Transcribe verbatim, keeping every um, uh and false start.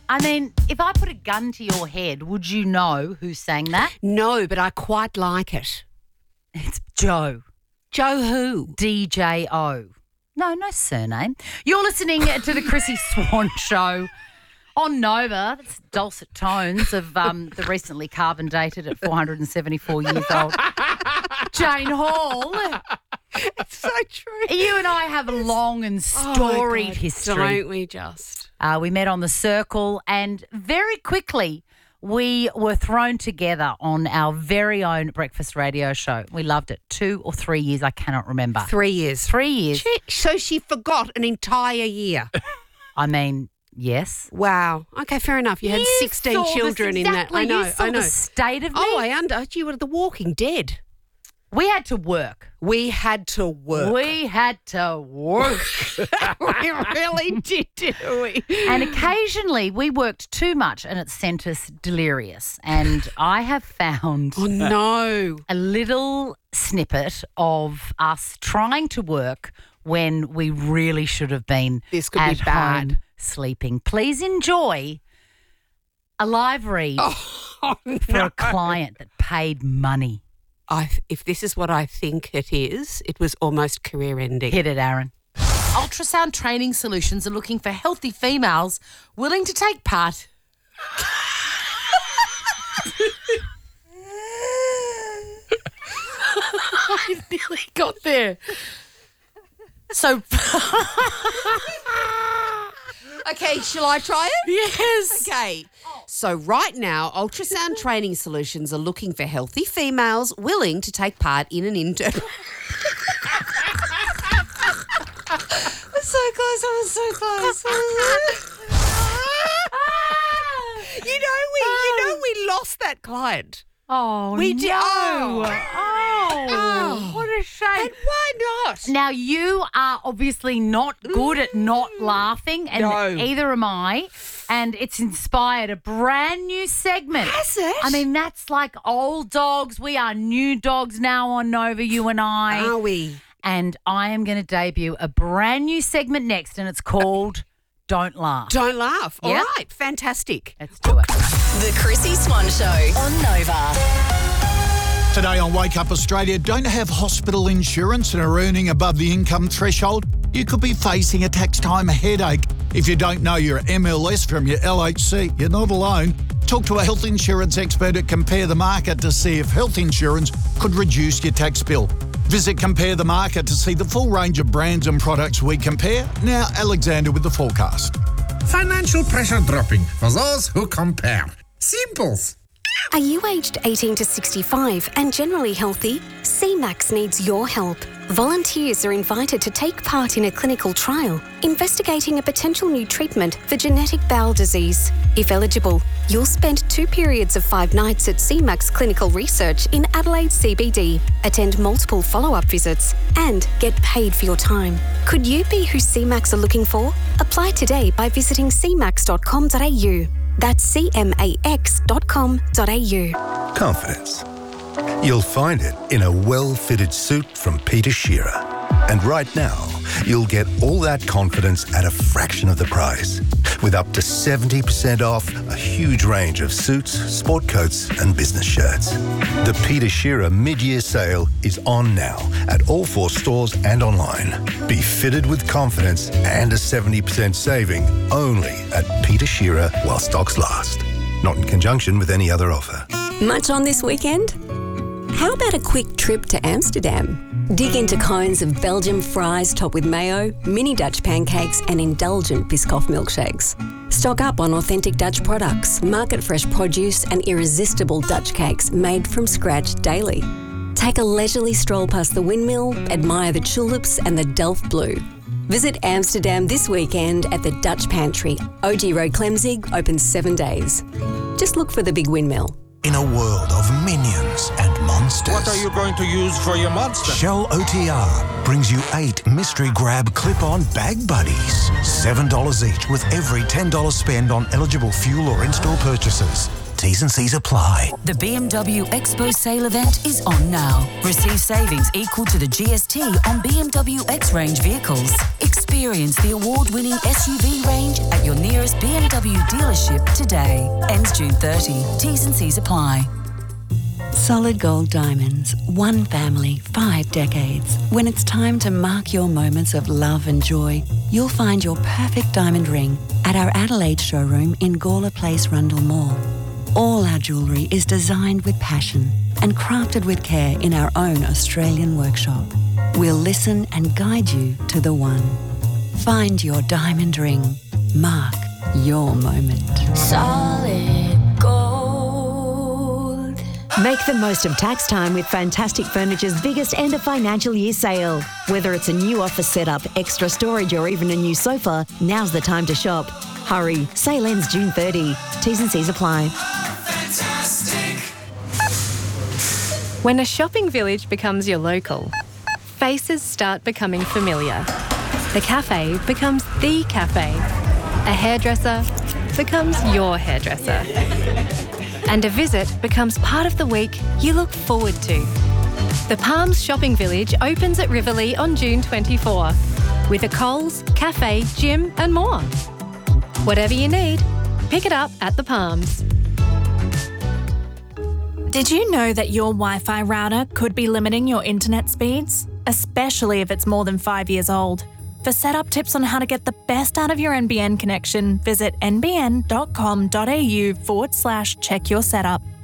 I mean, if I put a gun to your head, would you know who sang that? No, but I quite like it. It's Joe. Joe who? D J O. No, no surname. You're listening to the Chrissy Swan Show on Nova. That's dulcet tones of um, the recently carbon dated at four hundred seventy-four years old Jane Hall. It's so true. You and I have a long and storied oh God, history. Don't we just? Uh, we met on the Circle and very quickly we were thrown together on our very own breakfast radio show. We loved it. Two or three years, I cannot remember. Three years. Three years. She, so she forgot an entire year. I mean, yes. Wow. Okay, fair enough. You had You sixteen saw children this in that. exactly. I know. You saw I know. the state of me. Oh, I under. You were the Walking Dead. We had to work. We had to work. We had to work. we really did, didn't we? And occasionally we worked too much and it sent us delirious. And I have found Oh, no. a little snippet of us trying to work when we really should have been This could at be bad. home sleeping. Please enjoy a live read Oh, no. for a client that paid money. I, if this is what I think it is, it was almost career-ending. Hit it, Aaron. Ultrasound Training Solutions are looking for healthy females willing to take part. I nearly got there. So, Okay, shall I try it? yes. Okay. So right now, Ultrasound Training Solutions are looking for healthy females willing to take part in an intern. I'm so close. I was so close. you know, we you know we lost that client. Oh, We no. did- oh. Oh, Oh. what a shame. And why not? Now, you are obviously not good at not laughing, and No. either am I, and it's inspired a brand new segment. Has it? I mean, that's like old dogs. We are new dogs now on Nova, you and I. Are we? And I am going to debut a brand new segment next, and it's called Don't Laugh. Don't laugh. All Yeah. right, fantastic. Let's do it. The Chrissy Swan Show on Nova. Today on Wake Up Australia, don't have hospital insurance and are earning above the income threshold? You could be facing a tax time headache. If you don't know your M L S from your L H C, you're not alone. Talk to a health insurance expert at Compare the Market to see if health insurance could reduce your tax bill. Visit Compare the Market to see the full range of brands and products we compare. Now, Alexander with the forecast. Financial pressure dropping for those who compare. Simples. Are you aged eighteen to sixty-five and generally healthy? C MAX needs your help. Volunteers are invited to take part in a clinical trial investigating a potential new treatment for genetic bowel disease. If eligible, you'll spend two periods of five nights at C MAX Clinical Research in Adelaide C B D, attend multiple follow-up visits, and get paid for your time. Could you be who C MAX are looking for? Apply today by visiting c max dot com dot a u. That's c max dot com dot a u. Confidence. You'll find it in a well-fitted suit from Peter Shearer. And right now, you'll get all that confidence at a fraction of the price. With up to seventy percent off a huge range of suits, sport coats and business shirts. The Peter Shearer mid-year sale is on now at all four stores and online. Be fitted with confidence and a seventy percent saving only at Peter Shearer while stocks last. Not in conjunction with any other offer. Much on this weekend? How about a quick trip to Amsterdam? Dig into cones of Belgian fries topped with mayo, mini Dutch pancakes and indulgent Biscoff milkshakes. Stock up on authentic Dutch products, market-fresh produce and irresistible Dutch cakes made from scratch daily. Take a leisurely stroll past the windmill, admire the tulips and the Delft Blue. Visit Amsterdam this weekend at the Dutch Pantry. O G Road Clemzig, open seven days. Just look for the big windmill. In a world of minions and monsters. What are you going to use for your monster? Shell O T R brings you eight mystery grab clip-on bag buddies. seven dollars each with every ten dollars spend on eligible fuel or in-store purchases. T's and C's apply. The B M W Expo sale event is on now. Receive savings equal to the G S T on B M W X-Range vehicles. Experience the award-winning S U V range at your nearest nearest B M W dealership today. Ends June thirtieth. T's and C's apply. Solid Gold Diamonds, one family, five decades. When it's time to mark your moments of love and joy, you'll find your perfect diamond ring at our Adelaide showroom in Gawler Place, Rundle Mall. All our jewellery is designed with passion and crafted with care in our own Australian workshop. We'll listen and guide you to the one. Find your diamond ring. Mark your moment. Solid Gold. Make the most of tax time with Fantastic Furniture's biggest end of financial year sale. Whether it's a new office setup, extra storage or even a new sofa, now's the time to shop. Hurry, sale ends June thirtieth. T's and C's apply. Fantastic. When a shopping village becomes your local, faces start becoming familiar. The cafe becomes the cafe. A hairdresser becomes your hairdresser. And a visit becomes part of the week you look forward to. The Palms Shopping Village opens at Riverlea on June twenty-fourth with a Coles, cafe, gym and more. Whatever you need, pick it up at the Palms. Did you know that your Wi-Fi router could be limiting your internet speeds? Especially if it's more than five years old. For setup tips on how to get the best out of your N B N connection, visit nbn.com.au forward slash check your setup.